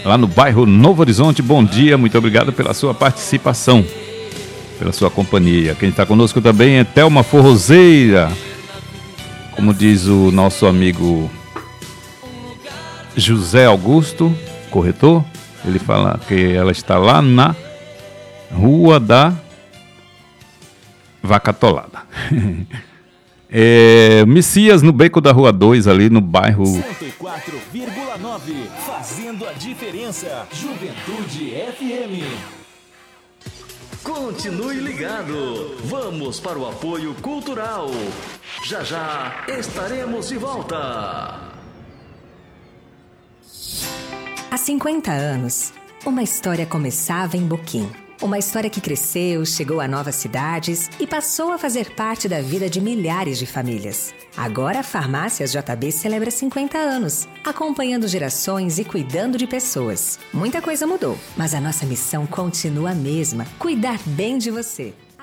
lá no bairro Novo Horizonte. Bom dia, muito obrigado pela sua participação, pela sua companhia. Quem está conosco também é Thelma Forrozeira, como diz o nosso amigo José Augusto, corretor. Ele fala que ela está lá na Rua da Vaca Atolada. Messias, no beco da Rua 2, ali no bairro 104,9, fazendo a diferença. Juventude FM. Continue ligado. Vamos para o apoio cultural. Já já estaremos de volta. Há 50 anos, uma história começava em Boquim. Uma história que cresceu, chegou a novas cidades e passou a fazer parte da vida de milhares de famílias. Agora a Farmácias JB celebra 50 anos, acompanhando gerações e cuidando de pessoas. Muita coisa mudou, mas a nossa missão continua a mesma: cuidar bem de você.